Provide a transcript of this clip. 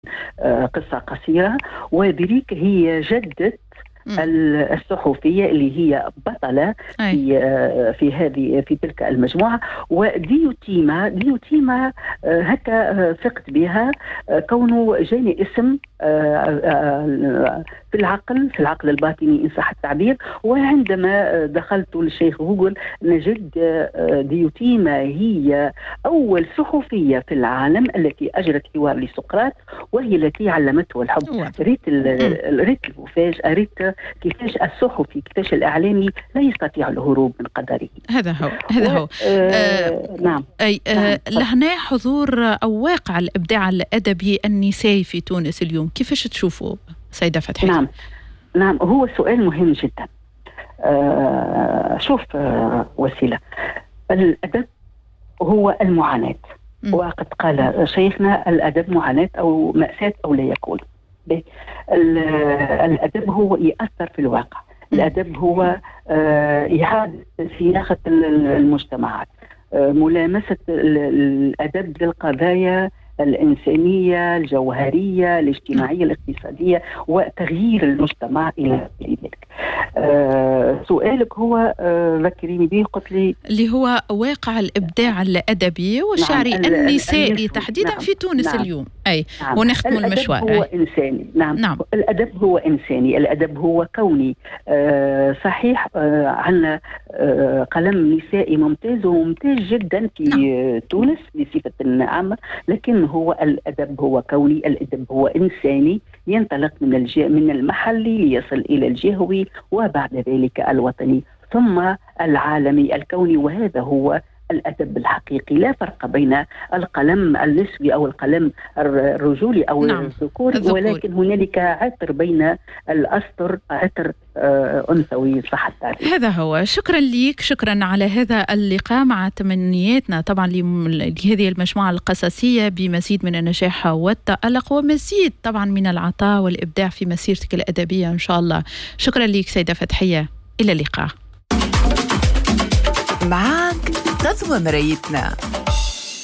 قصة قصيرة، وبريك هي جدة الصحفية اللي هي بطلة في تلك المجموعة. وديوتيما هكا ثقت بها، كونه جاني اسم في العقل الباطني إن صح التعبير. وعندما دخلت للشيخ جوجل نجد ديوتيما هي أول صحفية في العالم التي أجرت حوار لسقراط، وهي التي علمته الحب. ريت المفاجأة، ريت كيفاش الصحفي، كيفاش الإعلامي لا يستطيع الهروب من قدره. هذا هو. نعم. لهنا حضور أو واقع الإبداع الأدبي النسائي في تونس اليوم، كيفاش تشوفوا سيدة فتحية؟ نعم، هو سؤال مهم جدا. شوف وسيلة، الأدب هو المعاناة، وقد قال شيخنا الأدب معاناة أو مأساة أو لا يكون. الأدب هو يأثر في الواقع، الأدب هو إعادة صياغة المجتمعات، ملامسة الأدب للقضايا الإنسانية الجوهرية الاجتماعية الاقتصادية وتغيير المجتمع إلى ذلك. سؤالك هو ذكريني به، قلت لي اللي هو واقع الإبداع الأدبي والشعري النسائي تحديدا في تونس اليوم. ونختم المشوار. الأدب هو إنساني. نعم. الأدب هو إنساني، الأدب هو كوني. صحيح عندنا قلم نسائي ممتاز وممتاز جدا في تونس بصفة عامة، لكن هو الأدب هو كوني، الأدب هو إنساني، ينطلق من المحلي ليصل إلى الجهوي وبعد ذلك الوطني ثم العالمي الكوني. وهذا هو الأدب الحقيقي. لا فرق بين القلم النسوي أو القلم الرجولي أو الذكوري، ولكن هنالك عطر بين الأسطر، عطر أنثوي صح التعبير. هذا هو. شكرا لك، شكرا على هذا اللقاء، مع تمنياتنا طبعا لهذه المجموعة القصصية بمزيد من النجاح والتألق ومزيد طبعا من العطاء والإبداع في مسيرتك الأدبية إن شاء الله. شكرا لك سيدة فتحية، إلى اللقاء. معك غزوة مرايتنا.